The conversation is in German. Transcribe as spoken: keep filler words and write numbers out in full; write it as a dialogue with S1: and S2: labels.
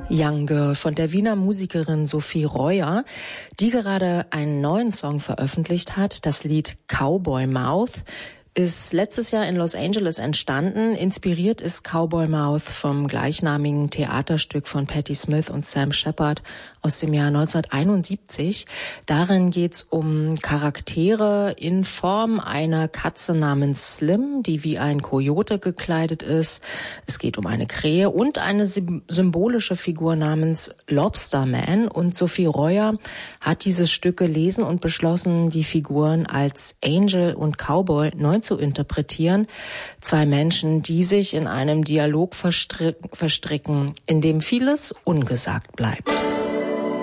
S1: Young Girl von der Wiener Musikerin Sophie Reuer, die gerade einen neuen Song veröffentlicht hat. Das Lied Cowboy Mouth ist letztes Jahr in Los Angeles entstanden. Inspiriert ist Cowboy Mouth vom gleichnamigen Theaterstück von Patti Smith und Sam Shepard aus dem Jahr neunzehnhunderteinundsiebzig. Darin geht's um Charaktere in Form einer Katze namens Slim, die wie ein Kojote gekleidet ist. Es geht um eine Krähe und eine symbolische Figur namens Lobster Man. Und Sophie Reuer hat dieses Stück gelesen und beschlossen, die Figuren als Angel und Cowboy neu zu interpretieren. Zwei Menschen, die sich in einem Dialog verstricken, in dem vieles ungesagt bleibt.